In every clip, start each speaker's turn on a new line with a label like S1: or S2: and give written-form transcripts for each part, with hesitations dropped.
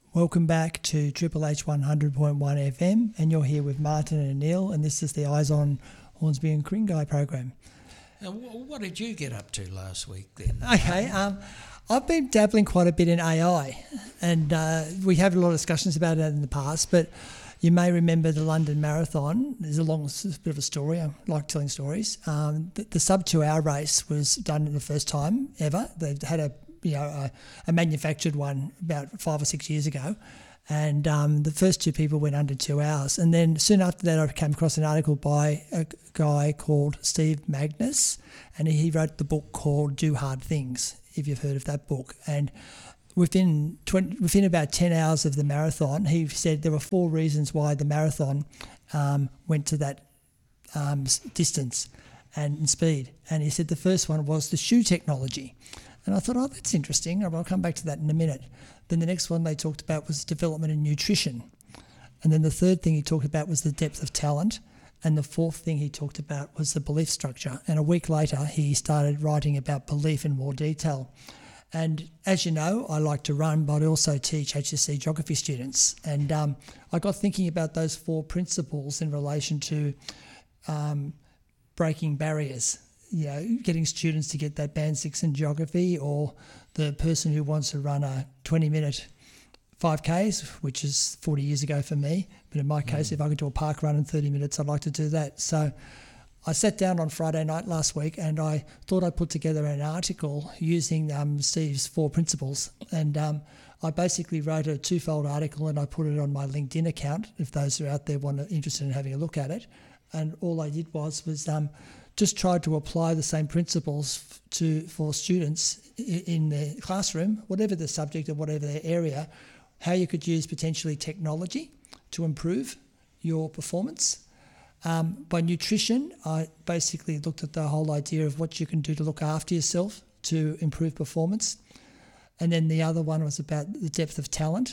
S1: Welcome back to Triple H 100.1 FM, and you're here with Martin and Neil, and this is the Eyes on Hornsby and Kringai program.
S2: Now, what did you get up to last week then?
S1: Okay, I've been dabbling quite a bit in AI, and we have a lot of discussions about it in the past, but you may remember the London Marathon. There's a bit of a story. I like telling stories. The sub 2 hour race was done the first time ever. They had a manufactured one about 5 or 6 years ago, and the first two people went under 2 hours. And then soon after that, I came across an article by a guy called Steve Magnus, and he wrote the book called Do Hard Things, if you've heard of that book. And within about 10 hours of the marathon, he said there were 4 reasons why the marathon went to that distance and speed. And he said the first one was the shoe technology. And I thought, oh, that's interesting. I'll come back to that in a minute. Then the next one they talked about was development in nutrition. And then the third thing he talked about was the depth of talent. And the fourth thing he talked about was the belief structure. And a week later, he started writing about belief in more detail. And as you know, I like to run, but I also teach HSC geography students. And I got thinking about those 4 principles in relation to breaking barriers. You know, getting students to get that Band 6 in geography, or the person who wants to run a 20-minute 5Ks, which is 40 years ago for me. But in my case, if I could do a park run in 30 minutes, I'd like to do that. So I sat down on Friday night last week and I thought I'd put together an article using Steve's 4 principles. And I basically wrote a 2-fold article and I put it on my LinkedIn account if those who are out there interested in having a look at it. And all I did was just tried to apply the same principles for students in the classroom, whatever the subject or whatever their area, how you could use potentially technology to improve your performance. By nutrition, I basically looked at the whole idea of what you can do to look after yourself to improve performance. And then the other one was about the depth of talent.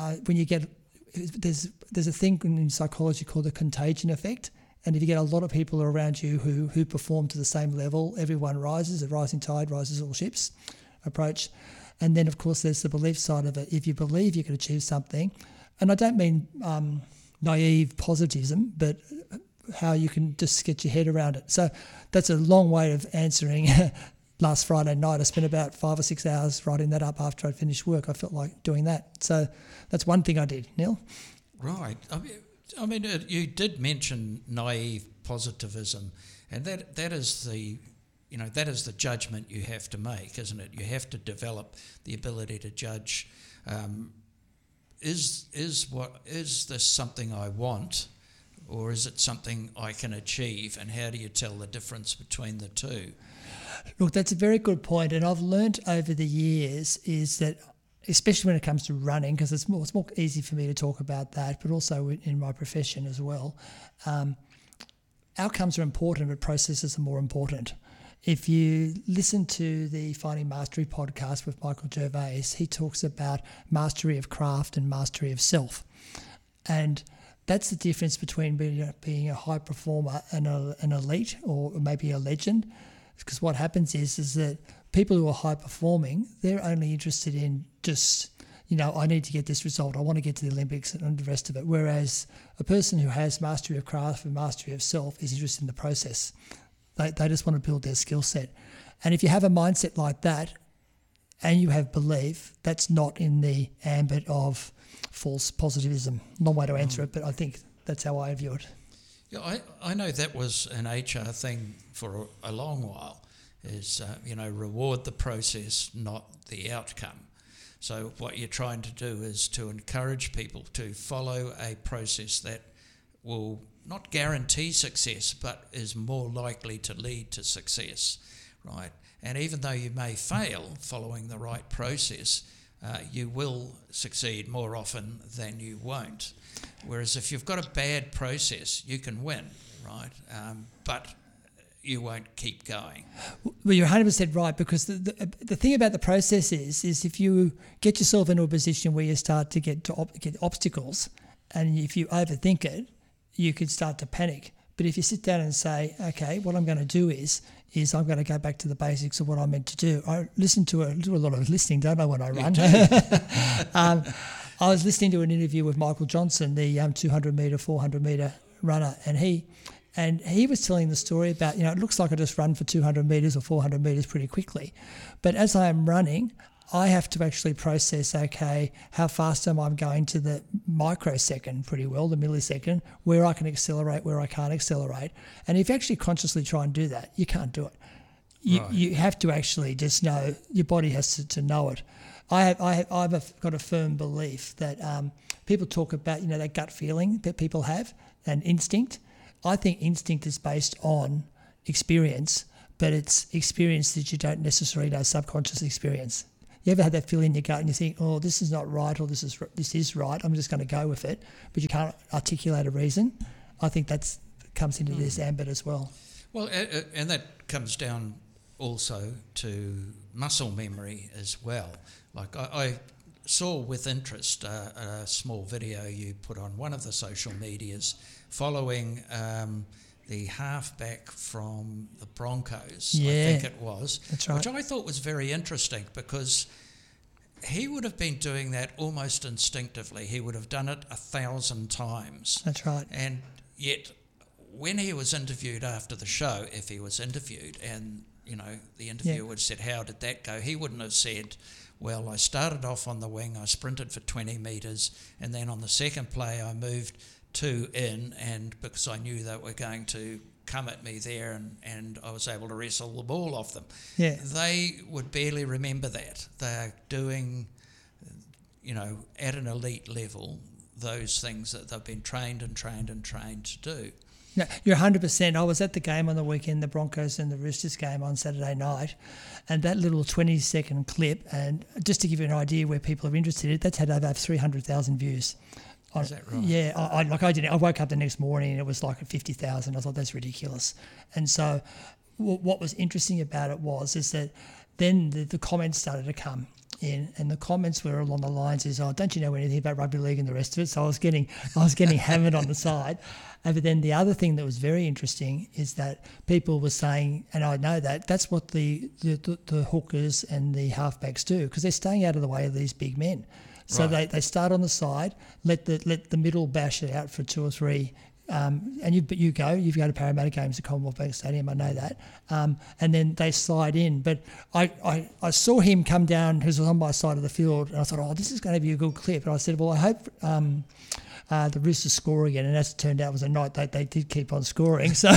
S1: There's a thing in psychology called the contagion effect. And if you get a lot of people around you who perform to the same level, everyone rises. A rising tide rises all ships approach. And then, of course, there's the belief side of it. If you believe you can achieve something, and I don't mean naive positivism, but how you can just get your head around it. So that's a long way of answering. Last Friday night, I spent about 5 or 6 hours writing that up after I'd finished work. I felt like doing that. So that's one thing I did. Neil?
S2: Right. I mean, you did mention naive positivism, and that is the judgment you have to make, isn't it? You have to develop the ability to judge. Is this something I want, or is it something I can achieve? And how do you tell the difference between the two?
S1: Look, that's a very good point, and I've learnt over the years is that, especially when it comes to running, because it's more easy for me to talk about that, but also in my profession as well. Outcomes are important, but processes are more important. If you listen to the Finding Mastery podcast with Michael Gervais, he talks about mastery of craft and mastery of self. And that's the difference between being a high performer and an elite, or maybe a legend. Because what happens is that people who are high performing, they're only interested in just, I need to get this result. I want to get to the Olympics and the rest of it. Whereas a person who has mastery of craft and mastery of self is interested in the process. They just want to build their skill set. And if you have a mindset like that and you have belief, that's not in the ambit of false positivism. Long way to answer it, but I think that's how I view it.
S2: Yeah, I know that was an HR thing for a long while, is, reward the process, not the outcome. So what you're trying to do is to encourage people to follow a process that will not guarantee success, but is more likely to lead to success, right? And even though you may fail following the right process, you will succeed more often than you won't. Whereas if you've got a bad process, you can win, right? But you won't keep going.
S1: Well, you're 100% right, because the thing about the process is if you get yourself into a position where you start to get obstacles, and if you overthink it, you could start to panic. But if you sit down and say, okay, what I'm going to do is I'm going to go back to the basics of what I'm meant to do. I do a lot of listening, don't I, when I run? I was listening to an interview with Michael Johnson, the 200 metre, 400 metre runner, and he was telling the story about, it looks like I just run for 200 metres or 400 metres pretty quickly, but as I am running, I have to actually process, okay, how fast am I going to the microsecond pretty well, the millisecond, where I can accelerate, where I can't accelerate. And if you actually consciously try and do that, you can't do it. You have to actually just know, your body has to know it. I've got a firm belief that people talk about, that gut feeling that people have and instinct. I think instinct is based on experience, but it's experience that you don't necessarily know, subconscious experience. You ever had that feeling in your gut and you think, oh, this is not right, or this is right, I'm just going to go with it, but you can't articulate a reason? I think that comes into this ambit as well.
S2: Well, and that comes down also to muscle memory as well. Like I saw with interest a small video you put on one of the social medias following the halfback from the Broncos, I think it was.
S1: That's right.
S2: Which I thought was very interesting, because he would have been doing that almost instinctively. He would have done it 1,000 times.
S1: That's right.
S2: And yet, when he was interviewed after the show, if he was interviewed, and the interviewer would have said, how did that go? He wouldn't have said, well, I started off on the wing, I sprinted for 20 metres, and then on the second play I moved 2 in, and because I knew they were going to come at me there, and I was able to wrestle the ball off them.
S1: Yeah.
S2: They would barely remember that. They're doing, at an elite level, those things that they've been trained to do.
S1: No, you're 100%. I was at the game on the weekend, the Broncos and the Roosters game on Saturday night, and that little 20-second clip, and just to give you an idea where people are interested in it, that's had over 300,000 views.
S2: Is that right?
S1: Yeah, I woke up the next morning and it was like at 50,000. I thought, that's ridiculous. And so what was interesting about it is that then the comments started to come in, and the comments were along the lines is, oh, don't you know anything about rugby league and the rest of it? So I was getting hammered on the side. But then the other thing that was very interesting is that people were saying, and I know that's what the hookers and the halfbacks do, because they're staying out of the way of these big men. So they start on the side, let the middle bash it out for 2 or 3, and you go to Parramatta games at Commonwealth Bank Stadium, I know that, and then they slide in. But I saw him come down, who was on my side of the field, and I thought, oh, this is going to be a good clip. And I said, well, I hope the Roosters score again, and as it turned out, it was a night they did keep on scoring. So,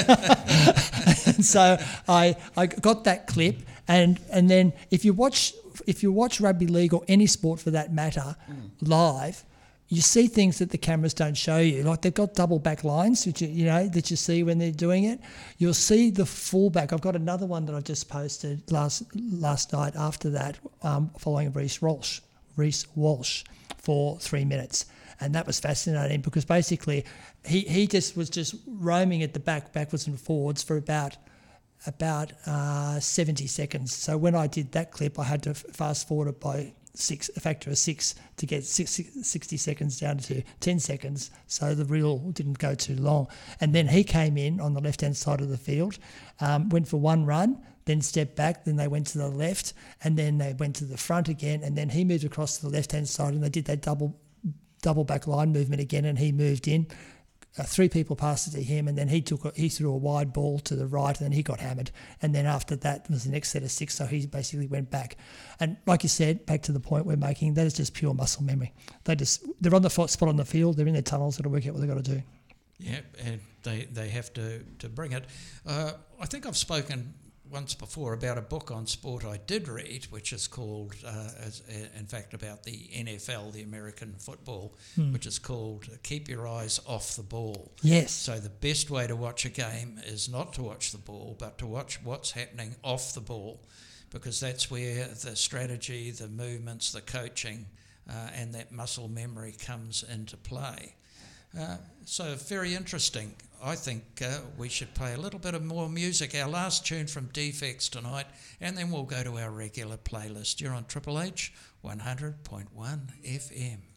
S1: and so I got that clip, and then if you watch rugby league or any sport for that matter live, you see things that the cameras don't show you. Like they've got double back lines, which that you see when they're doing it. You'll see the fullback. I've got another one that I just posted last night after that, following Reece Walsh for 3 minutes. And that was fascinating, because basically he was just roaming at the backwards and forwards for about 70 seconds. So when I did that clip, I had to fast forward it by a factor of 6 to get 60 seconds down to 10 seconds. So the reel didn't go too long. And then he came in on the left-hand side of the field, went for one run, then stepped back, then they went to the left, and then they went to the front again, and then he moved across to the left-hand side, and they did that double back line movement again, and he moved in. 3 people passed it to him, and then he threw a wide ball to the right, and then he got hammered. And then after that was the next set of 6, so he basically went back. And like you said, back to the point we're making, that is just pure muscle memory. They're on the spot on the field, they're in their tunnels, got to work out what they've got to do.
S2: Yeah, and they have to bring it. I think I've spoken once before about a book on sport I did read, which is called, in fact, about the NFL, the American football, which is called Keep Your Eyes Off the Ball.
S1: Yes.
S2: So the best way to watch a game is not to watch the ball, but to watch what's happening off the ball, because that's where the strategy, the movements, the coaching, and that muscle memory comes into play. So very interesting. I think we should play a little bit of more music, our last tune from Defects tonight, and then we'll go to our regular playlist. You're on Triple H 100.1 FM.